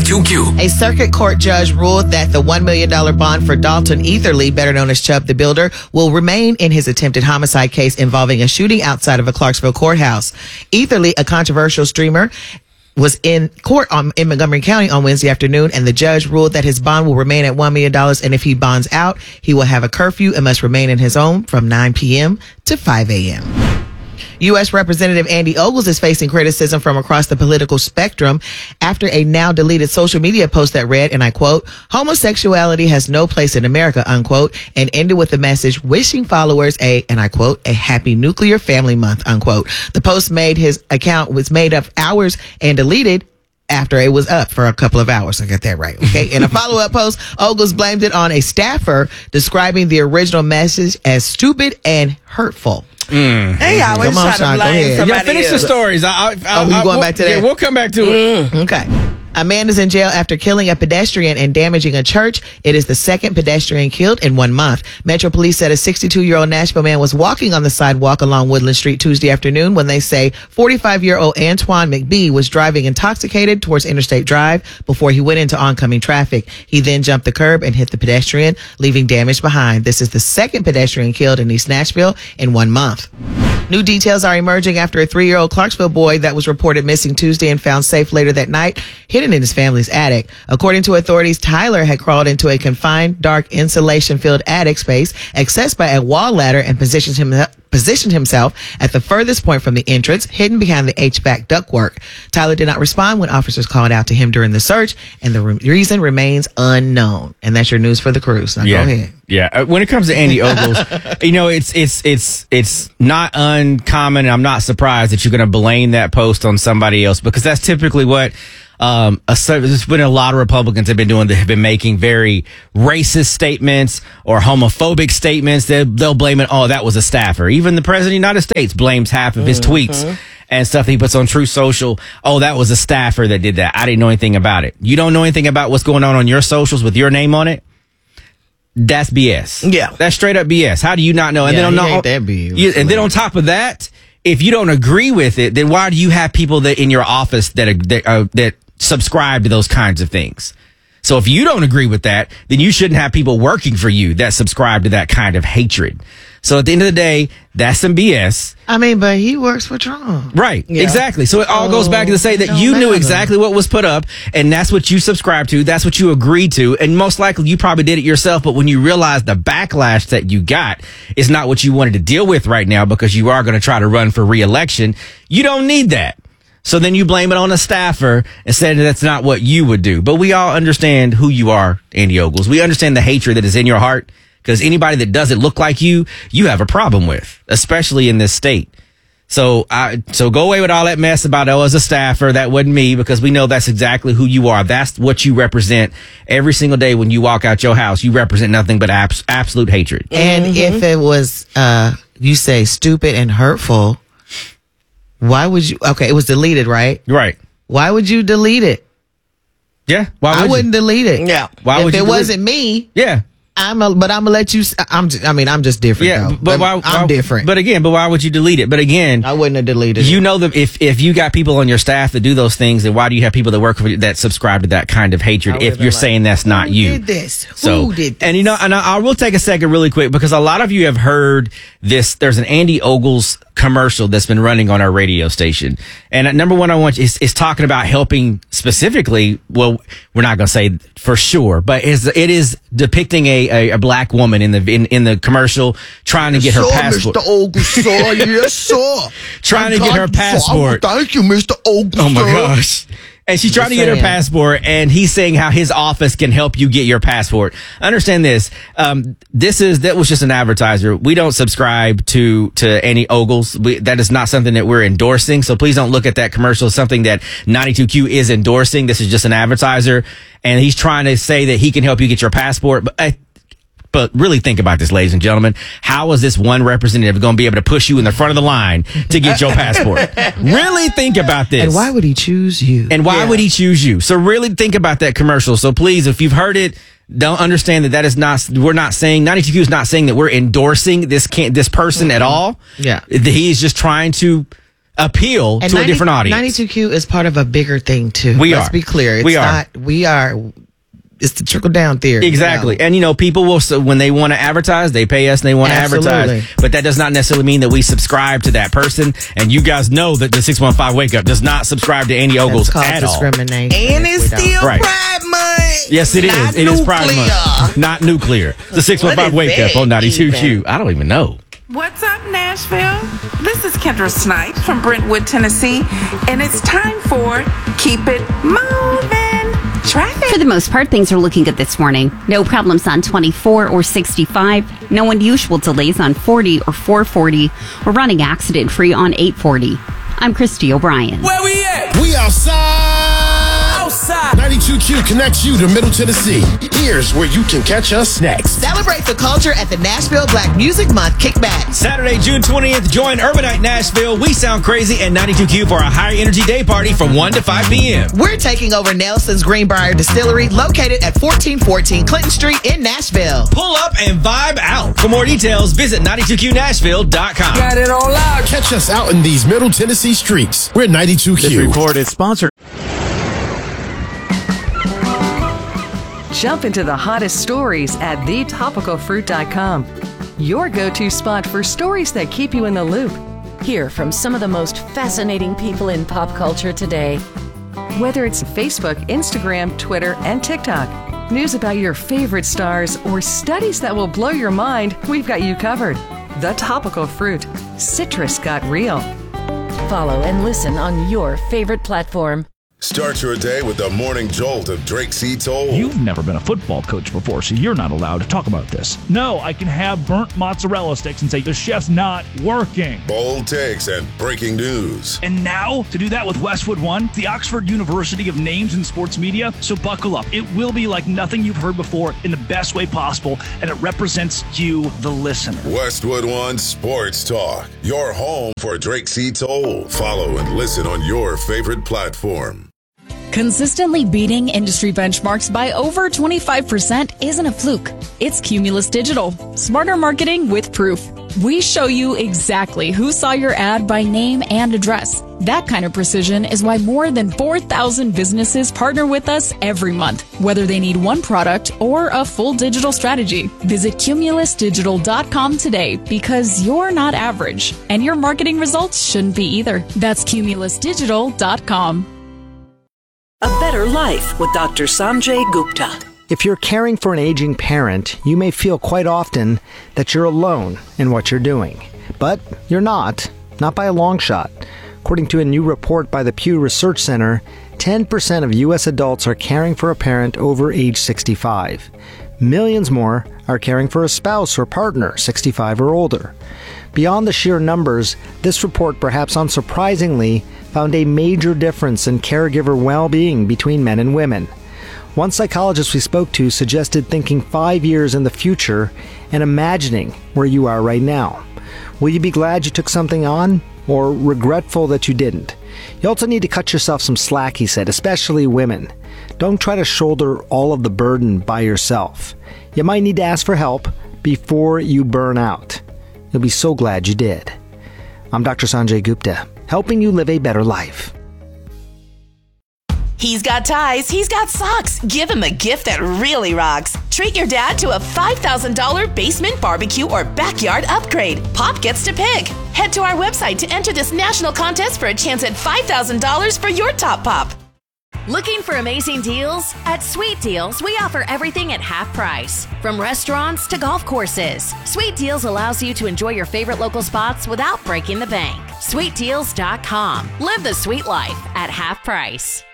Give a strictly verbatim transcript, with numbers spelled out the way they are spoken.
ninety-two Q. A circuit court judge ruled that the one million dollars bond for Dalton Etherly, better known as Chubb the Builder, will remain in his attempted homicide case involving a shooting outside of a Clarksville courthouse. Etherly, a controversial streamer, was in court on, in Montgomery County on Wednesday afternoon, and the judge ruled that his bond will remain at one million dollars, and if he bonds out, he will have a curfew and must remain in his home from nine p.m. to five a.m. U S Representative Andy Ogles is facing criticism from across the political spectrum after a now deleted social media post that read, and I quote, "Homosexuality has no place in America," unquote, and ended with the message wishing followers a, and I quote, "a happy nuclear family month," unquote. The post made his account was made up hours and deleted after it was up for a couple of hours. I got that right. Okay. In a follow-up post, Ogles blamed it on a staffer, describing the original message as stupid and hurtful. Mm. Hey, I always Come on, try Sean, to go blame ahead. somebody Yeah, finish else. the stories. I, I, I, Oh, we I, going we'll, back to that? Yeah, we'll come back to it. Okay. A man is in jail after killing a pedestrian and damaging a church. It is the second pedestrian killed in one month. Metro Police said a sixty-two-year-old Nashville man was walking on the sidewalk along Woodland Street Tuesday afternoon when they say forty-five-year-old Antoine McBee was driving intoxicated towards Interstate Drive before he went into oncoming traffic. He then jumped the curb and hit the pedestrian, leaving damage behind. This is the second pedestrian killed in East Nashville in one month. New details are emerging after a three-year-old Clarksville boy that was reported missing Tuesday and found safe later that night, hidden in his family's attic. According to authorities, Tyler had crawled into a confined, dark, insulation-filled attic space accessed by a wall ladder and positioned him positioned himself at the furthest point from the entrance, hidden behind the H V A C ductwork. Tyler did not respond when officers called out to him during the search, and the re- reason remains unknown. And that's your news for the cruise. Now Yeah. go ahead. Yeah. Uh, When it comes to Andy Ogles, you know, it's it's it's it's not uncommon, and I'm not surprised that you're going to blame that post on somebody else, because that's typically what um a, there's been a lot of Republicans have been doing. That have been making very racist statements or homophobic statements. They, they'll blame it. Oh, that was a staffer. Even the president of the United States blames half of his mm-hmm. tweets and stuff that he puts on Truth Social. Oh, that was a staffer that did that. I didn't know anything about it. You don't know anything about what's going on on your socials with your name on it? That's B S. Yeah. That's straight up B S. How do you not know? And Yeah, then on he ain't that big. you, and then on top of that, if you don't agree with it, then why do you have people that in your office that are, that, uh, that subscribe to those kinds of things? So if you don't agree with that, then you shouldn't have people working for you that subscribe to that kind of hatred. So at the end of the day, that's some B S. I mean, but he works for Trump. Right. Yeah. Exactly. So it all Oh, goes back to say that it don't you knew matter. exactly what was put up, and that's what you subscribed to. That's what you agreed to. And most likely you probably did it yourself. But when you realize the backlash that you got is not what you wanted to deal with right now, because you are going to try to run for re-election, you don't need that. So then you blame it on a staffer and say that that's not what you would do. But we all understand who you are, Andy Ogles. We understand the hatred that is in your heart, because anybody that doesn't look like you, you have a problem with, especially in this state. So I, so go away with all that mess about, oh, as a staffer, that wasn't me, because we know that's exactly who you are. That's what you represent every single day when you walk out your house. You represent nothing but abs- absolute hatred. And Mm-hmm. if it was, uh, you say stupid and hurtful, why would you? Okay, it was deleted, right? Right. Why would you delete it? Yeah. Why would I you? wouldn't delete it. Yeah. Why if would you it delete- wasn't me, Yeah. I'm. A, but I'm gonna let you. s- I'm. j- I mean, I'm just different. Yeah. though. But I'm, why? I'm why- different. But again, but why would you delete it? But again, I wouldn't have deleted you it. know that if if you got people on your staff that do those things, then why do you have people that work for you that subscribe to that kind of hatred I if would've you're been like, saying that's not Who you? did this? So, Who did this? and you know, and I, I will take a second really quick, because a lot of you have heard this. There's an Andy Ogles commercial that's been running on our radio station. And uh, number one, I want you is, is talking about helping specifically. Well, we're not going to say for sure, but is it is depicting a, a, a black woman in the, in, in the commercial trying to get her Sir, passport. Mister Ogles, sir. Yes, sir. Trying to get her Thank- passport. Thank you, Mister Ogles. Oh my sir. gosh. And she's trying to get her saying. passport, and he's saying how his office can help you get your passport. Understand this. Um, this is, that was just an advertiser. We don't subscribe to, to any Ogles. We, that is not something that we're endorsing. So please don't look at that commercial as something that ninety-two Q is endorsing. This is just an advertiser. And he's trying to say that he can help you get your passport. But I, But really think about this, ladies and gentlemen. How is this one representative going to be able to push you in the front of the line to get your passport? Really think about this. And why would he choose you? And why Yeah. would he choose you? So really think about that commercial. So please, if you've heard it, don't understand that that is not, we're not saying, ninety-two Q is not saying that we're endorsing this can this person at all. Yeah. He is just trying to appeal And to a different audience. ninety-two Q is part of a bigger thing too. We Let's are. be clear. It's We are. not, we are, it's the trickle down theory. Exactly. You know? And, you know, people will, so when they want to advertise, they pay us and they want to Absolutely. advertise. But that does not necessarily mean that we subscribe to that person. And you guys know that the six one five Wake Up does not subscribe to Andy Ogles It's called at all. discrimination. And if it's we don't. still Right. Pride Month. Yes, it is. Not It is Pride nuclear. Month. Not nuclear. The six one five What is Wake Up that on ninety-two Q. even? I don't even know. What's up, Nashville? This is Kendra Snipes from Brentwood, Tennessee, and it's time for Keep It Moving Traffic. For the most part, things are looking good this morning. No problems on twenty-four or sixty-five. No unusual delays on forty or four forty. We're running accident-free on eight forty. I'm Christy O'Brien. Where we at? We outside. Outside. ninety-two Q connects you to Middle Tennessee. Here's where you can catch us next. Celebrate the culture at the Nashville Black Music Month Kickback. Saturday, June twentieth, join Urbanite Nashville, We Sound Crazy, and ninety-two Q for a high energy day party from one to five p.m. We're taking over Nelson's Greenbrier Distillery, located at fourteen fourteen Clinton Street in Nashville. Pull up and vibe out. For more details, visit ninety-two Q Nashville dot com. Got it all out. Catch us out in these Middle Tennessee streets. We're ninety-two This Q. report is sponsored. Jump into the hottest stories at the topical fruit dot com. Your go-to spot for stories that keep you in the loop. Hear from some of the most fascinating people in pop culture today. Whether it's Facebook, Instagram, Twitter, and TikTok, news about your favorite stars, or studies that will blow your mind, we've got you covered. The Topical Fruit. Citrus got real. Follow and listen on your favorite platform. Start your day with the morning jolt of Drake C. Toll. You've never been a football coach before, so you're not allowed to talk about this. No, I can have burnt mozzarella sticks and say the chef's not working. Bold takes and breaking news. And now, to do that with Westwood One, the Oxford University of Names in Sports Media, so buckle up. It will be like nothing you've heard before in the best way possible, and it represents you, the listener. Westwood One Sports Talk, your home for Drake C. Toll. Follow and listen on your favorite platform. Consistently beating industry benchmarks by over twenty-five percent isn't a fluke. It's Cumulus Digital. Smarter marketing with proof. We show you exactly who saw your ad by name and address. That kind of precision is why more than four thousand businesses partner with us every month, whether they need one product or a full digital strategy. Visit cumulus digital dot com today, because you're not average, and your marketing results shouldn't be either. That's cumulus digital dot com. A Better Life with Doctor Sanjay Gupta. If you're caring for an aging parent, you may feel quite often that you're alone in what you're doing. But you're not, not by a long shot. According to a new report by the Pew Research Center, ten percent of U S adults are caring for a parent over age sixty-five. Millions more are caring for a spouse or partner sixty-five or older. Beyond the sheer numbers, this report, perhaps unsurprisingly, found a major difference in caregiver well-being between men and women. One psychologist we spoke to suggested thinking five years in the future and imagining where you are right now. Will you be glad you took something on, or regretful that you didn't? You also need to cut yourself some slack, he said, especially women. Don't try to shoulder all of the burden by yourself. You might need to ask for help before you burn out. You'll be so glad you did. I'm Doctor Sanjay Gupta, helping you live a better life. He's got ties, he's got socks. Give him a gift that really rocks. Treat your dad to a five thousand dollars basement barbecue or backyard upgrade. Pop gets to pick. Head to our website to enter this national contest for a chance at five thousand dollars for your top pop. Looking for amazing deals? At Sweet Deals, we offer everything at half price. From restaurants to golf courses, Sweet Deals allows you to enjoy your favorite local spots without breaking the bank. sweet deals dot com. Live the sweet life at half price.